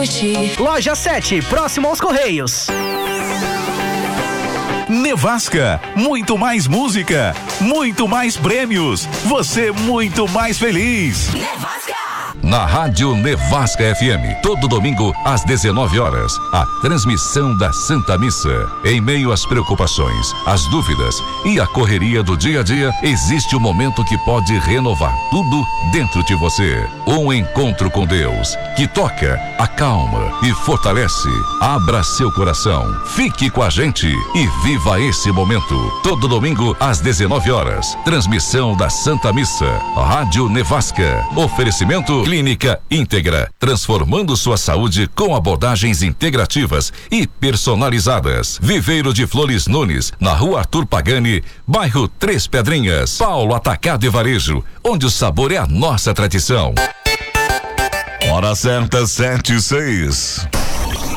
curtir. Loja 7, próximo aos Correios. Nevasca, muito mais música, muito mais prêmios, você muito mais feliz. Nevasca! Na Rádio Nevasca FM, todo domingo às 19 horas, a transmissão da Santa Missa. Em meio às preocupações, às dúvidas e à correria do dia a dia, existe um momento que pode renovar tudo dentro de você. Um encontro com Deus que toca, acalma e fortalece. Abra seu coração, fique com a gente e viva esse momento. Todo domingo às 19 horas, transmissão da Santa Missa. Rádio Nevasca. Oferecimento Clínica Íntegra, transformando sua saúde com abordagens integrativas e personalizadas. Viveiro de Flores Nunes, na Rua Arthur Pagani, bairro Três Pedrinhas. Paulo Atacado e Varejo, onde o sabor é a nossa tradição. Hora certa, 7:06.